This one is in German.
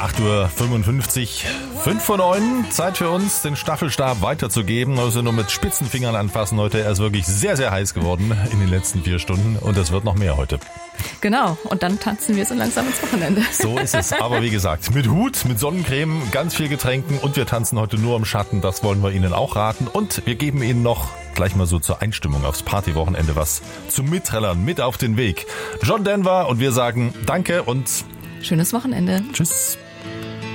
8:55 Uhr, 5 vor 9. Zeit für uns, den Staffelstab weiterzugeben. Also nur mit spitzen Fingern anfassen heute. Er ist wirklich sehr, sehr heiß geworden in den letzten 4 Stunden. Und es wird noch mehr heute. Genau, und dann tanzen wir so langsam ins Wochenende. So ist es. Aber wie gesagt, mit Hut, mit Sonnencreme, ganz viel Getränken. Und wir tanzen heute nur im Schatten. Das wollen wir Ihnen auch raten. Und wir geben Ihnen noch gleich mal so zur Einstimmung aufs Partywochenende was zum Mitträllern mit auf den Weg. John Denver und wir sagen Danke und schönes Wochenende. Tschüss.